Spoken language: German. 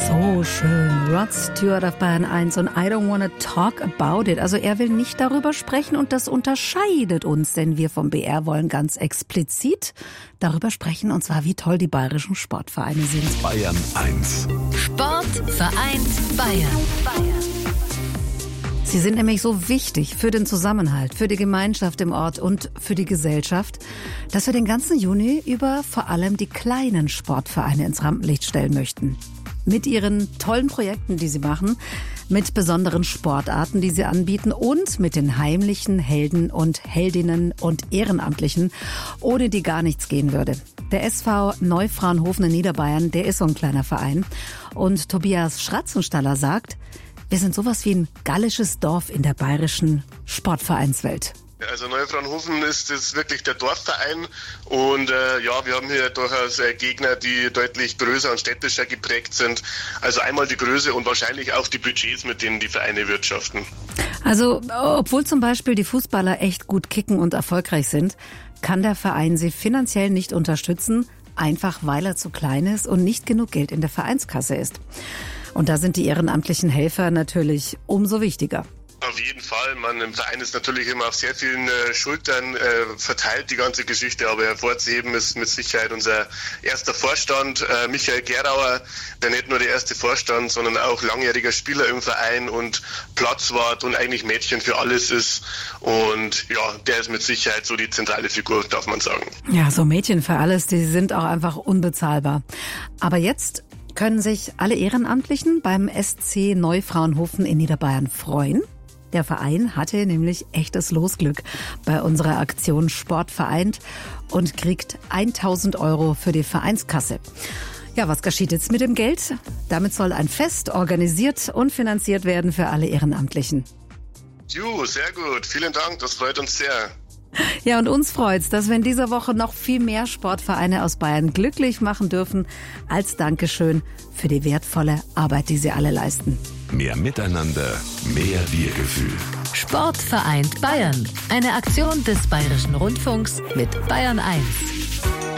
So schön. Rod Stewart auf Bayern 1 und I don't wanna talk about it. Also er will nicht darüber sprechen und das unterscheidet uns, denn wir vom BR wollen ganz explizit darüber sprechen, und zwar wie toll die bayerischen Sportvereine sind. Bayern 1. Sport vereint Bayern. Sie sind nämlich so wichtig für den Zusammenhalt, für die Gemeinschaft im Ort und für die Gesellschaft, dass wir den ganzen Juni über vor allem die kleinen Sportvereine ins Rampenlicht stellen möchten. Mit ihren tollen Projekten, die sie machen, mit besonderen Sportarten, die sie anbieten und mit den heimlichen Helden und Heldinnen und Ehrenamtlichen, ohne die gar nichts gehen würde. Der SV Neufraunhofen in Niederbayern, der ist so ein kleiner Verein. Und Tobias Schratzenstaller sagt, wir sind sowas wie ein gallisches Dorf in der bayerischen Sportvereinswelt. Also Neufraunhofen ist wirklich der Dorfverein und wir haben hier durchaus Gegner, die deutlich größer und städtischer geprägt sind. Also einmal die Größe und wahrscheinlich auch die Budgets, mit denen die Vereine wirtschaften. Also obwohl zum Beispiel die Fußballer echt gut kicken und erfolgreich sind, kann der Verein sie finanziell nicht unterstützen, einfach weil er zu klein ist und nicht genug Geld in der Vereinskasse ist. Und da sind die ehrenamtlichen Helfer natürlich umso wichtiger. Auf jeden Fall. Im Verein ist natürlich immer auf sehr vielen Schultern verteilt, die ganze Geschichte. Aber hervorzuheben ist mit Sicherheit unser erster Vorstand, Michael Gerauer, der nicht nur der erste Vorstand, sondern auch langjähriger Spieler im Verein und Platzwart und eigentlich Mädchen für alles ist. Und ja, der ist mit Sicherheit so die zentrale Figur, darf man sagen. Ja, so Mädchen für alles, die sind auch einfach unbezahlbar. Aber jetzt können sich alle Ehrenamtlichen beim SC Neufraunhofen in Niederbayern freuen. Der Verein hatte nämlich echtes Losglück bei unserer Aktion Sport vereint und kriegt 1.000 € für die Vereinskasse. Ja, was geschieht jetzt mit dem Geld? Damit soll ein Fest organisiert und finanziert werden für alle Ehrenamtlichen. Sehr gut. Vielen Dank. Das freut uns sehr. Ja, und uns freut's, dass wir in dieser Woche noch viel mehr Sportvereine aus Bayern glücklich machen dürfen, als Dankeschön für die wertvolle Arbeit, die sie alle leisten. Mehr Miteinander, mehr Wir-Gefühl. Sport vereint Bayern. Eine Aktion des Bayerischen Rundfunks mit Bayern 1.